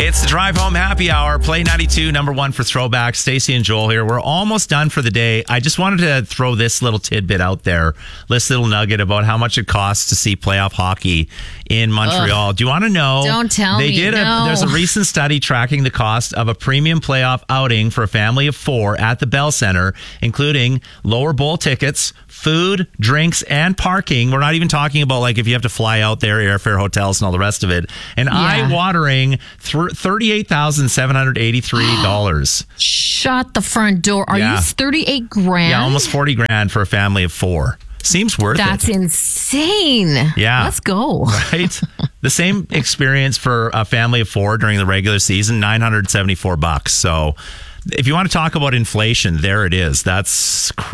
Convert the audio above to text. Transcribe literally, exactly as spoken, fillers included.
It's the Drive Home Happy Hour. Play ninety-two, number one for throwback. Stacey and Joel here. We're almost done for the day. I just wanted to throw this little tidbit out there, this little nugget about how much it costs to see playoff hockey in Montreal. Ugh. Do you want to know? Don't tell they me. Did no. a, there's a recent study tracking the cost of a premium playoff outing for a family of four at the Bell Center, including lower bowl tickets, food, drinks, and parking. We're not even talking about like if you have to fly out there, airfare, hotels, and all the rest of it. And Yeah. eye-watering thirty-eight thousand seven hundred eighty-three dollars. Shut the front door. Are Yeah. you thirty-eight grand? Yeah, almost forty grand for a family of four. Seems worth That's it. That's insane. Yeah. Let's go. Right? The same experience for a family of four during the regular season, nine hundred seventy-four bucks. So if you want to talk about inflation, there it is. That's crazy.